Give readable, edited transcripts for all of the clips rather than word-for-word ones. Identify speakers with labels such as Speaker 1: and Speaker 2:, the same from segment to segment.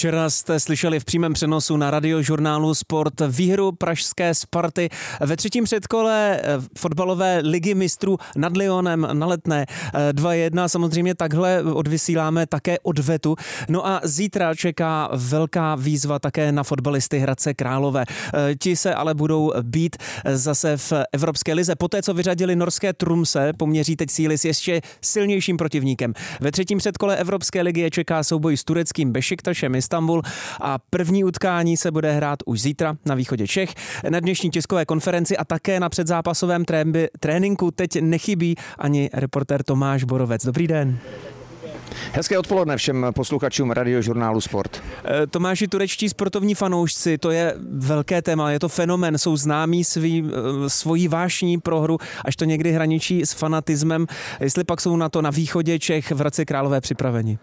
Speaker 1: Včera jste slyšeli v přímém přenosu na Radiožurnálu Sport výhru pražské Sparty ve třetím předkole fotbalové ligy mistrů nad Lyonem na Letné 2-1. Samozřejmě takhle odvysíláme také odvetu. No a zítra čeká velká výzva také na fotbalisty Hradce Králové. Ti se ale budou bít zase v Evropské lize. Poté, co vyřadili norské Tromsø, poměří teď síly s ještě silnějším protivníkem. Ve třetím předkole Evropské ligy je čeká souboj s tureckým Bešiktašem Istanbul a první utkání se bude hrát už zítra na východě Čech. Na dnešní tiskové konferenci a také na předzápasovém tréninku teď nechybí ani reportér Tomáš Borovec. Dobrý den.
Speaker 2: Hezké odpoledne všem posluchačům Radiožurnálu Sport.
Speaker 1: Tomáši, turečtí sportovní fanoušci, to je velké téma, je to fenomén, jsou známí svojí vášní pro hru, až to někdy hraničí s fanatismem. Jestli pak jsou na to na východě Čech v Hradci Králové připraveni?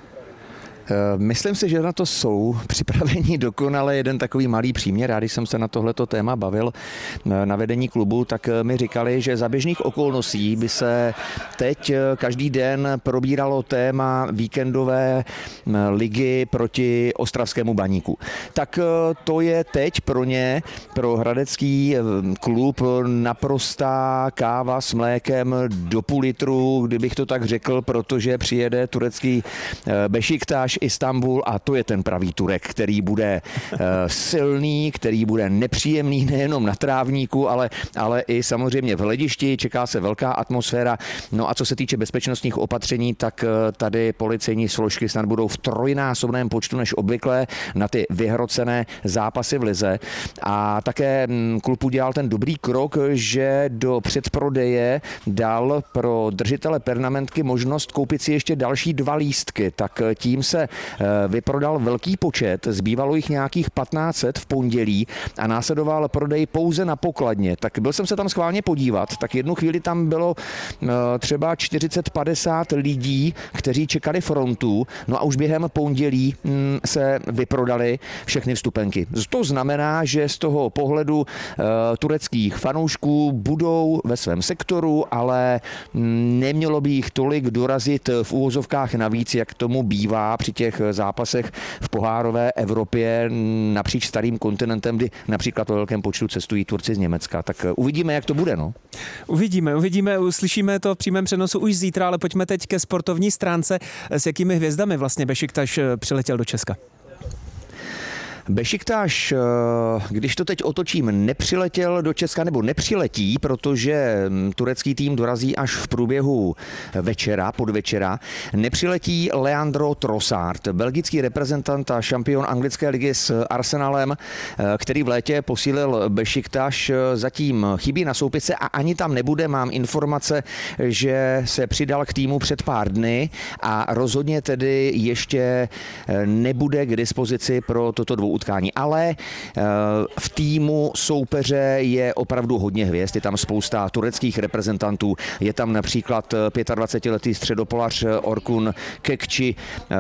Speaker 2: Myslím si, že na to jsou připraveni dokonale. Jeden takový malý příměr, když jsem se na tohleto téma bavil na vedení klubu, tak mi říkali, že za běžných okolností by se teď každý den probíralo téma víkendové ligy proti ostravskému Baníku. Tak to je teď pro ně, pro hradecký klub, naprostá káva s mlékem do půl litru, kdybych to tak řekl, protože přijede turecký Bešiktaš Istanbul a to je ten pravý Turek, který bude silný, který bude nepříjemný nejenom na trávníku, ale i samozřejmě v hledišti. Čeká se velká atmosféra. No a co se týče bezpečnostních opatření, tak tady policejní složky snad budou v trojnásobném počtu než obvykle na ty vyhrocené zápasy v lize. A také klub udělal ten dobrý krok, že do předprodeje dal pro držitele permanentky možnost koupit si ještě další 2 lístky. Tak tím se vyprodal velký počet, zbývalo jich nějakých 1500 v pondělí a následoval prodej pouze na pokladně. Tak byl jsem se tam schválně podívat, tak jednu chvíli tam bylo třeba 40-50 lidí, kteří čekali frontu, no a už během pondělí se vyprodali všechny vstupenky. To znamená, že z toho pohledu tureckých fanoušků budou ve svém sektoru, ale nemělo by jich tolik dorazit v úvozovkách navíc, jak tomu bývá při těch zápasech v pohárové Evropě napříč starým kontinentem, kdy například o velkém počtu cestují Turci z Německa. Tak uvidíme, jak to bude. No.
Speaker 1: Uvidíme, uslyšíme to v přímém přenosu už zítra, ale pojďme teď ke sportovní stránce. S jakými hvězdami vlastně Bešiktaš přiletěl do Česka?
Speaker 2: Bešiktaš, když to teď otočím, nepřiletěl do Česka nebo nepřiletí, protože turecký tým dorazí až v průběhu podvečera. Nepřiletí Leandro Trossard, belgický reprezentant a šampion anglické ligy s Arsenalem, který v létě posílil Bešiktaš. Zatím chybí na soupisce a ani tam nebude. Mám informace, že se přidal k týmu před pár dny a rozhodně tedy ještě nebude k dispozici pro toto utkání, ale v týmu soupeře je opravdu hodně hvězd, je tam spousta tureckých reprezentantů, je tam například 25-letý středopolař Orkun Kekci,